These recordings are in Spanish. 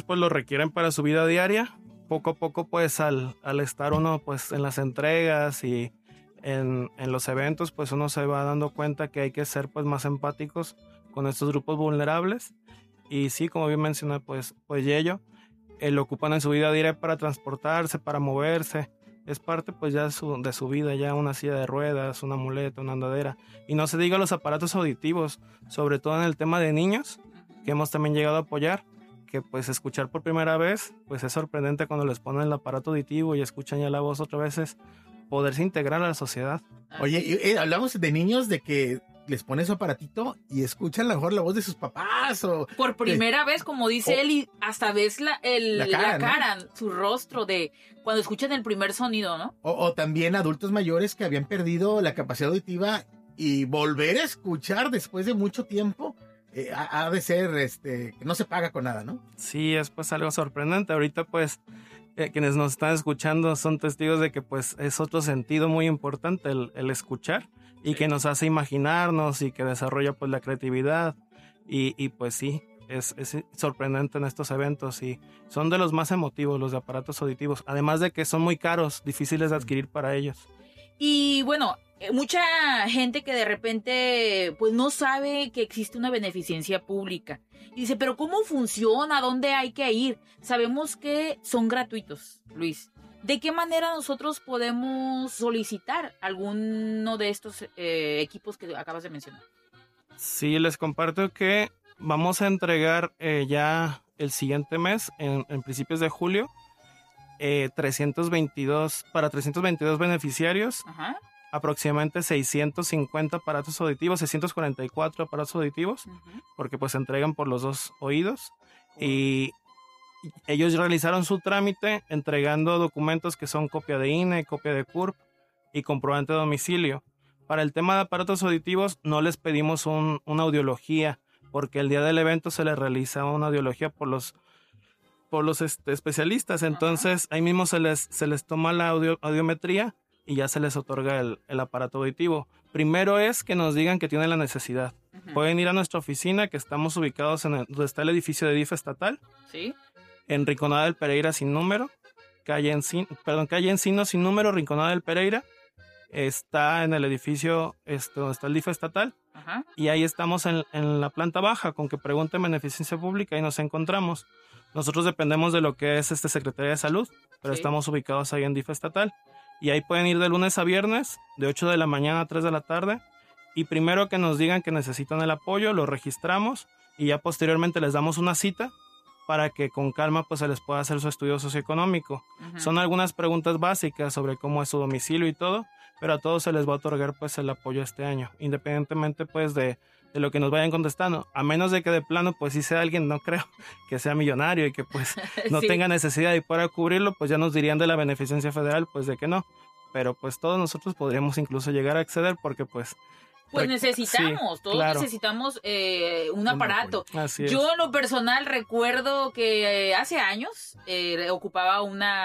pues lo requieren para su vida diaria. Poco a poco, pues al estar uno pues en las entregas y en los eventos, pues uno se va dando cuenta que hay que ser pues más empáticos con estos grupos vulnerables. Y sí, como bien mencioné, pues Yello, lo ocupan en su vida diaria para transportarse, para moverse. Es parte pues ya de su vida, ya una silla de ruedas, una muleta, una andadera. Y no se diga los aparatos auditivos, sobre todo en el tema de niños, que hemos también llegado a apoyar, que pues escuchar por primera vez, pues es sorprendente cuando les ponen el aparato auditivo y escuchan ya la voz otra vez, es poderse integrar a la sociedad. Oye, hablamos de niños de que les ponen su aparatito y escuchan a lo mejor la voz de sus papás o... Por primera vez, como dice él, y hasta ves la cara, ¿no? Su rostro de cuando escuchan el primer sonido, ¿no? O también adultos mayores que habían perdido la capacidad auditiva y volver a escuchar después de mucho tiempo ha de ser, que no se paga con nada, ¿no? Sí, es pues algo sorprendente. Ahorita pues quienes nos están escuchando son testigos de que pues es otro sentido muy importante el escuchar y que nos hace imaginarnos y que desarrolla pues la creatividad y pues sí, es sorprendente en estos eventos y son de los más emotivos los de aparatos auditivos, además de que son muy caros, difíciles de adquirir para ellos. Y bueno, mucha gente que de repente pues no sabe que existe una beneficencia pública y dice, pero ¿cómo funciona? ¿Dónde hay que ir? Sabemos que son gratuitos, Luis. ¿De qué manera nosotros podemos solicitar alguno de estos equipos que acabas de mencionar? Sí, les comparto que vamos a entregar ya el siguiente mes, en principios de julio, 322 beneficiarios. Ajá. Aproximadamente 650 aparatos auditivos, 644 aparatos auditivos, porque pues se entregan por los dos oídos. Y ellos realizaron su trámite entregando documentos que son copia de INE, copia de CURP y comprobante de domicilio. Para el tema de aparatos auditivos no les pedimos una audiología, porque el día del evento se les realiza una audiología por los especialistas. Entonces ahí mismo se les toma la audiometría y ya se les otorga el aparato auditivo. Primero es que nos digan que tienen la necesidad. Pueden ir a nuestra oficina, que estamos ubicados donde está el edificio de DIF estatal. Sí. En Rinconada del Pereira sin número. Calle Encino sin número, Rinconada del Pereira. Está en el edificio donde está el DIF estatal. Ajá. Y ahí estamos en la planta baja. Con que pregunten beneficencia pública y nos encontramos. Nosotros dependemos de lo que es Secretaría de Salud, pero Sí. estamos ubicados ahí en DIF estatal. Y ahí pueden ir de lunes a viernes, de 8 de la mañana a 3 de la tarde. Y primero que nos digan que necesitan el apoyo, lo registramos y ya posteriormente les damos una cita para que con calma pues se les pueda hacer su estudio socioeconómico. Son algunas preguntas básicas sobre cómo es su domicilio y todo, pero a todos se les va a otorgar pues el apoyo este año, independientemente pues de lo que nos vayan contestando, a menos de que de plano pues si sea alguien, no creo que sea millonario y que pues no Sí. tenga necesidad y pueda cubrirlo, pues ya nos dirían de la beneficencia federal pues de que no, pero pues todos nosotros podríamos incluso llegar a acceder porque pues necesitamos, sí, todos claro. necesitamos un aparato. Así es. Yo en lo personal recuerdo que hace años ocupaba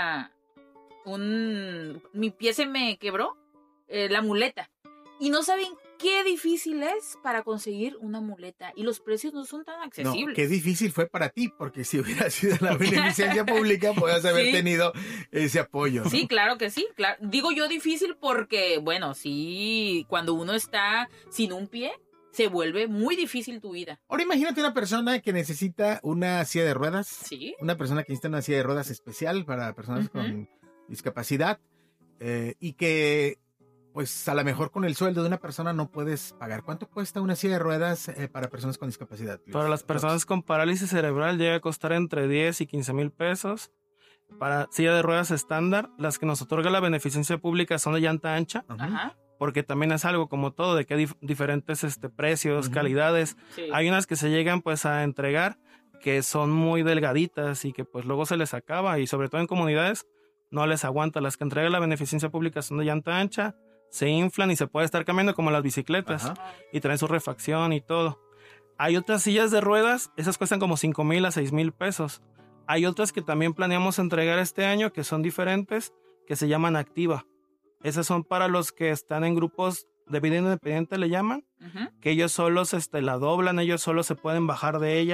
mi pie se me quebró, la muleta. Y no saben qué difícil es para conseguir una muleta. Y los precios no son tan accesibles. No, qué difícil fue para ti, porque si hubiera sido la beneficencia pública, podías haber Sí. tenido ese apoyo, ¿no? Sí, claro que sí. Claro. Digo yo difícil porque, bueno, sí, cuando uno está sin un pie, se vuelve muy difícil tu vida. Ahora imagínate una persona que necesita una silla de ruedas. Sí. Una persona que necesita una silla de ruedas especial para personas con discapacidad y que pues a lo mejor con el sueldo de una persona no puedes pagar. ¿Cuánto cuesta una silla de ruedas para personas con discapacidad, Luis? Para las personas con parálisis cerebral llega a costar entre 10 y 15 mil pesos. Para silla de ruedas estándar, las que nos otorga la beneficencia pública son de llanta ancha, Ajá. porque también es algo como todo, de que hay diferentes precios, calidades. Sí. Hay unas que se llegan pues a entregar que son muy delgaditas y que pues luego se les acaba y sobre todo en comunidades no les aguanta. Las que entrega la beneficencia pública son de llanta ancha, se inflan y se puede estar cambiando como las bicicletas. Ajá. Y traen su refacción y todo. Hay otras sillas de ruedas, esas cuestan como 5 mil a 6 mil pesos. Hay otras que también planeamos entregar este año que son diferentes, que se llaman Activa. Esas son para los que están en grupos de vida independiente, le llaman, Ujú. que ellos solos la doblan, ellos solos se pueden bajar de ella.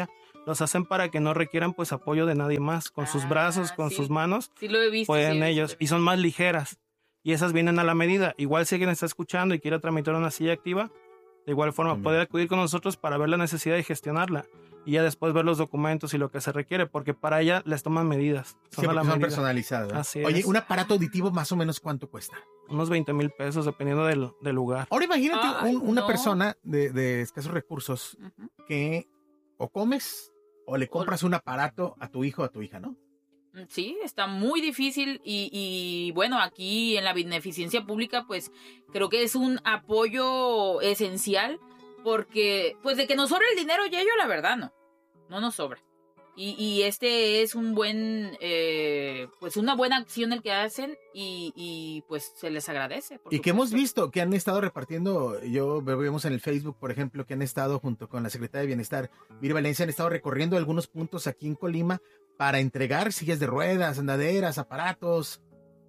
los hacen para que no requieran pues apoyo de nadie más, con sus brazos, con sí. sus manos, Sí lo he visto. pueden sí, ellos, y son más ligeras, y esas vienen a la medida. Igual si alguien está escuchando y quiere tramitar una silla activa, de igual forma puede acudir con nosotros para ver la necesidad y gestionarla, y ya después ver los documentos y lo que se requiere, porque para ella les toman medidas. Sí, porque son personalizadas. Así Oye, es. un aparato auditivo más o menos ¿cuánto cuesta? Unos 20,000 pesos dependiendo del lugar. Ahora imagínate una no. persona de escasos recursos que o comes o le compras un aparato a tu hijo o a tu hija, ¿no? Sí, está muy difícil y bueno, aquí en la beneficencia pública pues creo que es un apoyo esencial porque pues de que nos sobra el dinero ya yo la verdad no nos sobra. Y este es un buen, pues una buena acción el que hacen y pues se les agradece. Y que hemos visto que han estado repartiendo, vemos en el Facebook, por ejemplo, que han estado junto con la Secretaría de Bienestar, Viri Valencia, han estado recorriendo algunos puntos aquí en Colima para entregar sillas de ruedas, andaderas, aparatos.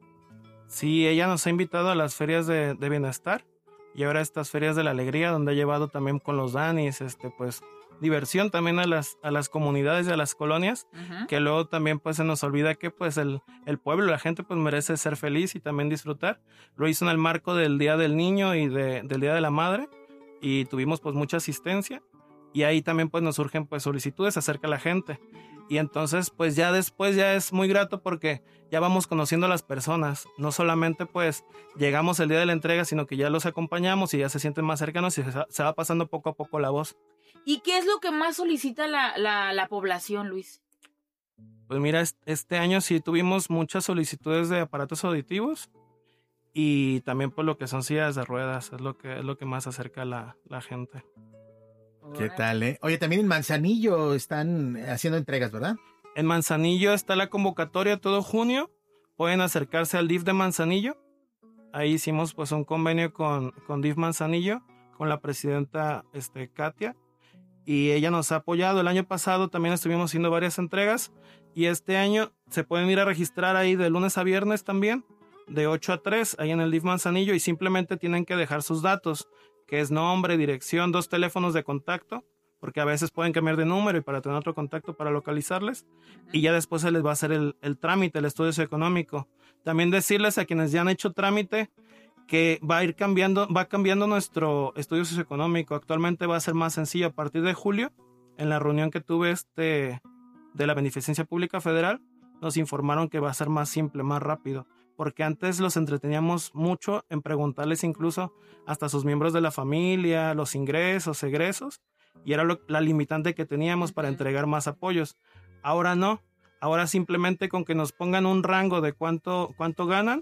Sí, ella nos ha invitado a las ferias de bienestar y ahora estas ferias de la alegría, donde ha llevado también con los Danis, pues diversión también a las comunidades y a las colonias, que luego también pues se nos olvida que pues el pueblo, la gente pues merece ser feliz y también disfrutar. Lo hizo en el marco del Día del Niño y del Día de la Madre y tuvimos pues mucha asistencia y ahí también pues nos surgen pues solicitudes acerca de la gente y entonces pues ya después ya es muy grato porque ya vamos conociendo a las personas, no solamente pues llegamos el día de la entrega, sino que ya los acompañamos y ya se sienten más cercanos y se va pasando poco a poco la voz. ¿Y qué es lo que más solicita la población, Luis? Pues mira, este año sí tuvimos muchas solicitudes de aparatos auditivos y también pues lo que son sillas de ruedas, es lo que más acerca a la gente. ¿Qué tal, eh? Oye, también en Manzanillo están haciendo entregas, ¿verdad? En Manzanillo está la convocatoria todo junio, pueden acercarse al DIF de Manzanillo. Ahí hicimos pues un convenio con DIF Manzanillo, con la presidenta Katia. Y ella nos ha apoyado. El año pasado también estuvimos haciendo varias entregas y este año se pueden ir a registrar ahí de lunes a viernes también, de 8 a 3, ahí en el DIF Manzanillo y simplemente tienen que dejar sus datos, que es nombre, dirección, 2 teléfonos de contacto, porque a veces pueden cambiar de número y para tener otro contacto para localizarles y ya después se les va a hacer el trámite, el estudio socioeconómico. También decirles a quienes ya han hecho trámite que va cambiando nuestro estudio socioeconómico. Actualmente va a ser más sencillo a partir de julio. En la reunión que tuve de la Beneficencia Pública Federal, nos informaron que va a ser más simple, más rápido, porque antes los entreteníamos mucho en preguntarles incluso hasta sus miembros de la familia, los ingresos, egresos, y era la limitante que teníamos para entregar más apoyos. Ahora no, ahora simplemente con que nos pongan un rango de cuánto ganan,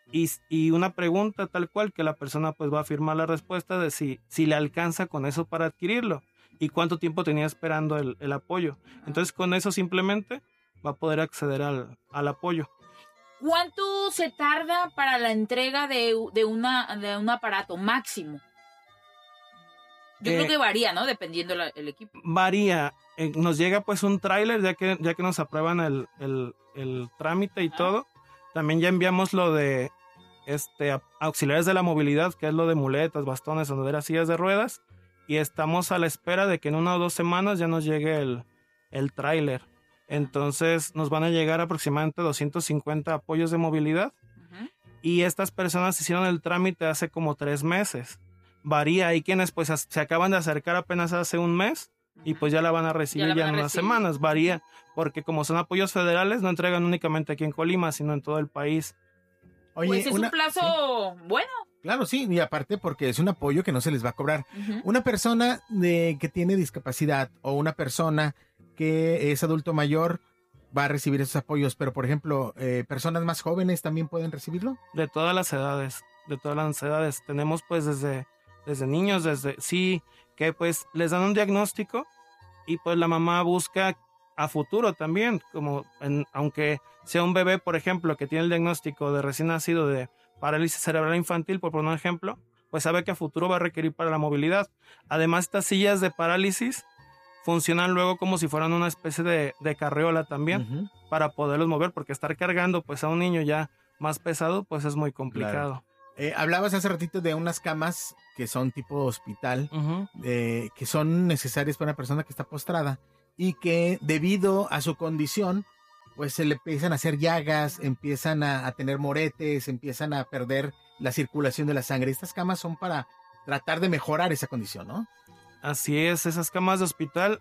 y una pregunta tal cual que la persona pues va a firmar la respuesta de si le alcanza con eso para adquirirlo y cuánto tiempo tenía esperando el apoyo. Entonces con eso simplemente va a poder acceder al apoyo. ¿Cuánto se tarda para la entrega de un aparato máximo? Yo creo que varía, ¿no? Dependiendo el equipo. Varía. Nos llega pues un tráiler ya que nos aprueban el trámite y todo. También ya enviamos lo de auxiliares de la movilidad, que es lo de muletas, bastones, andaderas, sillas de ruedas, y estamos a la espera de que en 1 o 2 semanas ya nos llegue el tráiler. Entonces nos van a llegar aproximadamente 250 apoyos de movilidad y estas personas hicieron el trámite hace como 3 meses. Varía, hay quienes pues se acaban de acercar apenas hace un mes y pues ya la van a recibir ya en unas semanas. Varía, porque como son apoyos federales no entregan únicamente aquí en Colima, sino en todo el país. Oye, pues es un plazo bueno. Claro, sí, y aparte porque es un apoyo que no se les va a cobrar. Una persona que tiene discapacidad o una persona que es adulto mayor va a recibir esos apoyos, pero por ejemplo, personas más jóvenes también pueden recibirlo. De todas las edades. Tenemos pues desde niños, sí, que pues les dan un diagnóstico y pues la mamá busca a futuro también, aunque sea un bebé, por ejemplo, que tiene el diagnóstico de recién nacido de parálisis cerebral infantil, por poner un ejemplo, pues sabe que a futuro va a requerir para la movilidad. Además, estas sillas de parálisis funcionan luego como si fueran una especie de carriola también, para poderlos mover, porque estar cargando pues a un niño ya más pesado, pues es muy complicado. Claro. Hablabas hace ratito de unas camas que son tipo hospital, que son necesarias para una persona que está postrada. y que debido a su condición, pues se le empiezan a hacer llagas, empiezan a tener moretes, empiezan a perder la circulación de la sangre. Estas camas son para tratar de mejorar esa condición, ¿no? Así es, esas camas de hospital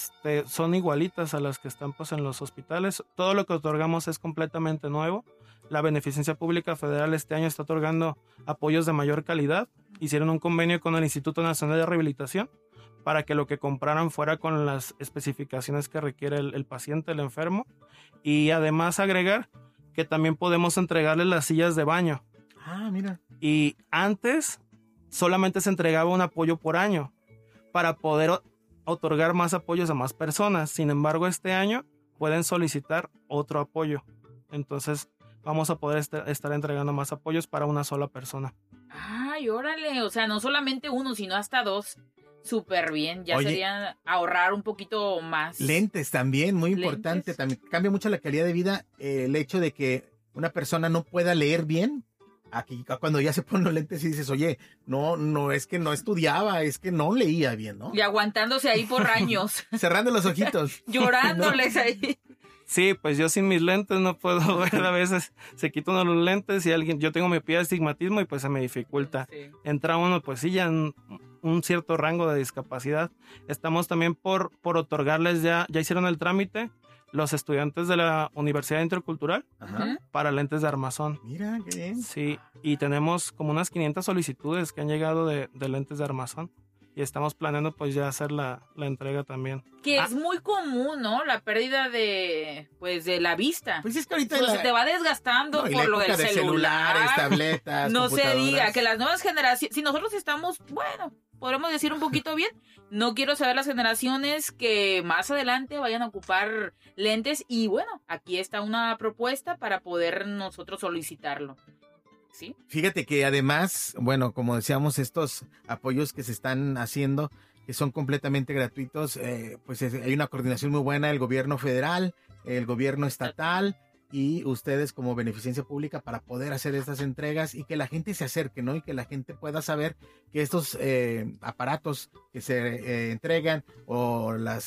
son igualitas a las que están pues, en los hospitales. Todo lo que otorgamos es completamente nuevo. La Beneficencia Pública Federal este año está otorgando apoyos de mayor calidad. Hicieron un convenio con el Instituto Nacional de Rehabilitación para que lo que compraran fuera con las especificaciones que requiere el paciente, el enfermo. Y además agregar que también podemos entregarles las sillas de baño. Ah, mira. Y antes solamente se entregaba un apoyo por año para poder otorgar más apoyos a más personas. Sin embargo, este año pueden solicitar otro apoyo. Entonces, vamos a poder estar entregando más apoyos para una sola persona. Ay, órale. O sea, no solamente uno, sino hasta dos. Súper bien. Ya Oye, sería ahorrar un poquito más. Lentes también, muy Lentes. importante. También cambia mucho la calidad de vida el hecho de que una persona no pueda leer bien. Aquí cuando ya se ponen los lentes y dices, oye, no es que no estudiaba, es que no leía bien, ¿no? Y aguantándose ahí por años. Cerrando los ojitos. Llorándoles ahí. Sí, pues yo sin mis lentes no puedo ver, a veces se quitan uno los lentes y yo tengo miopía de astigmatismo y pues se me dificulta. Sí. Entra uno pues sí ya en un cierto rango de discapacidad. Estamos también por otorgarles ya hicieron el trámite los estudiantes de la Universidad Intercultural Ajá. para lentes de armazón. Mira, qué bien. Sí, y tenemos como unas 500 solicitudes que han llegado de lentes de armazón. Y estamos planeando pues ya hacer la entrega también. Que es muy común, ¿no? La pérdida de la vista. Pues es que ahorita Pues se te va desgastando no, y por la lo del época de celular. celulares, tabletas, No se computadoras. diga que las nuevas generaciones, si nosotros estamos, bueno, podremos decir un poquito bien, no quiero saber las generaciones que más adelante vayan a ocupar lentes y bueno, aquí está una propuesta para poder nosotros solicitarlo. ¿Sí? Fíjate que además, bueno, como decíamos, estos apoyos que se están haciendo, que son completamente gratuitos, pues hay una coordinación muy buena del gobierno federal, el gobierno estatal y ustedes como Beneficencia Pública para poder hacer estas entregas y que la gente se acerque, ¿no? Y que la gente pueda saber que estos aparatos que se entregan o las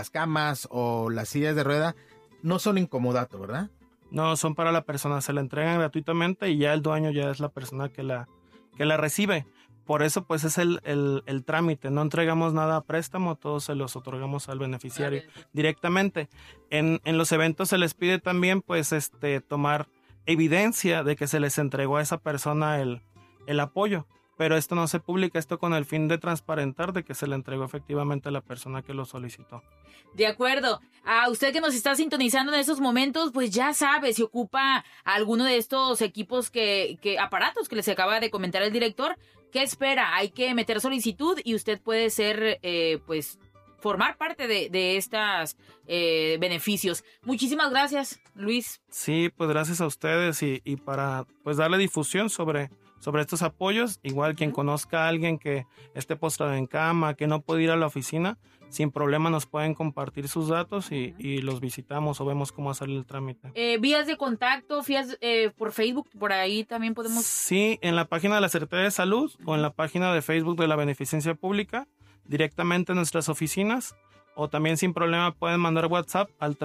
camas o las sillas de rueda no son incomodato, ¿verdad? No, son para la persona, se la entregan gratuitamente y ya el dueño ya es la persona que la recibe. Por eso pues es el trámite, no entregamos nada a préstamo, todos se los otorgamos al beneficiario directamente. En los eventos se les pide también pues tomar evidencia de que se les entregó a esa persona el apoyo. Pero esto no se publica, esto con el fin de transparentar de que se le entregó efectivamente a la persona que lo solicitó. De acuerdo. A usted que nos está sintonizando en estos momentos, pues ya sabe, si ocupa alguno de estos equipos aparatos que les acaba de comentar el director, ¿qué espera? Hay que meter solicitud y usted puede ser, formar parte de estos beneficios. Muchísimas gracias, Luis. Sí, pues gracias a ustedes y para pues darle difusión sobre estos apoyos. Igual quien conozca a alguien que esté postrado en cama, que no puede ir a la oficina, sin problema nos pueden compartir sus datos y los visitamos o vemos cómo hacer el trámite. Vías de contacto, por Facebook, por ahí también podemos... Sí, en la página de la Secretaría de Salud o en la página de Facebook de la Beneficencia Pública, directamente en nuestras oficinas, o también sin problema pueden mandar WhatsApp al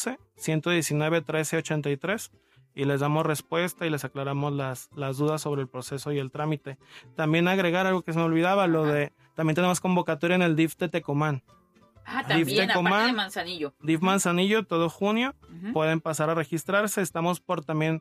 312-119-1383 y les damos respuesta y les aclaramos las dudas sobre el proceso y el trámite. También agregar algo que se me olvidaba, también tenemos convocatoria en el DIF de Tecomán. También, aparte de Manzanillo. DIF Manzanillo, todo junio, pueden pasar a registrarse. Estamos por también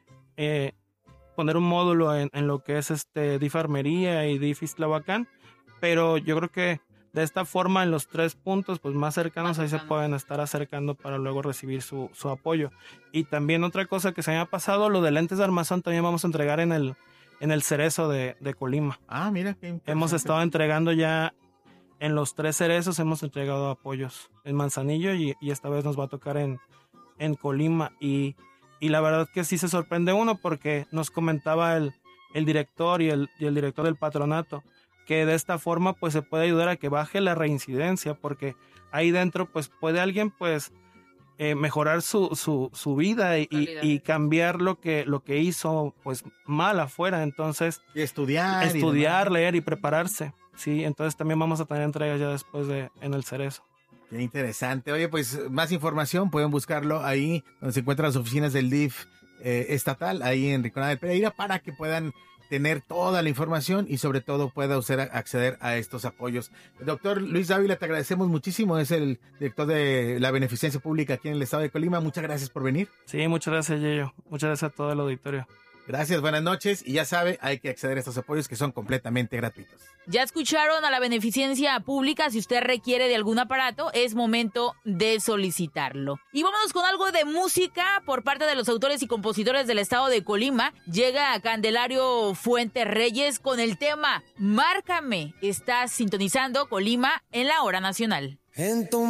poner un módulo en lo que es DIF Armería y DIF Ixtlahuacán, pero yo creo que de esta forma en los 3 puntos pues más cercanos ahí se pueden estar acercando para luego recibir su apoyo. Y también otra cosa que se me ha pasado, lo de lentes de armazón también vamos a entregar en el Cerezo de Colima. Ah, mira qué interesante. Hemos estado entregando ya en los 3 cerezos, hemos entregado apoyos en Manzanillo y esta vez nos va a tocar en Colima. Y la verdad que sí se sorprende uno porque nos comentaba el director y el director del patronato que de esta forma pues se puede ayudar a que baje la reincidencia, porque ahí dentro pues puede alguien pues mejorar su vida y cambiar lo que hizo pues mal afuera. Entonces y estudiar, leer y prepararse. Sí, entonces también vamos a tener entregas ya después en el Cerezo. Qué interesante. Oye, pues más información pueden buscarlo ahí donde se encuentran las oficinas del DIF estatal, ahí en Rinconada del Pereira, para que puedan tener toda la información y sobre todo pueda usted acceder a estos apoyos. Doctor Luis Dávila, te agradecemos muchísimo, es el director de la Beneficencia Pública aquí en el estado de Colima. Muchas gracias por venir. Sí, muchas gracias, Yeyo. Muchas gracias a todo el auditorio. Gracias, buenas noches. Y ya sabe, hay que acceder a estos apoyos que son completamente gratuitos. Ya escucharon a la Beneficencia Pública. Si usted requiere de algún aparato, es momento de solicitarlo. Y vámonos con algo de música por parte de los autores y compositores del estado de Colima. Llega Candelario Fuentes Reyes con el tema Márcame. Estás sintonizando Colima en la hora nacional. En tu